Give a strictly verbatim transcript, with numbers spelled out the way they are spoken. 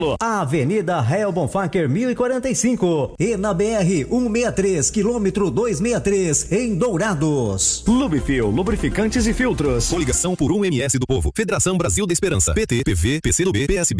Avenida Rael Bonfacker mil e quarenta e cinco e na B R cento e sessenta e três, quilômetro duzentos e sessenta e três, em Dourados. Lubifil, lubrificantes e filtros. Coligação por um M S do Povo. Federação Brasil da Esperança. P T, P V, P C do B, P S B.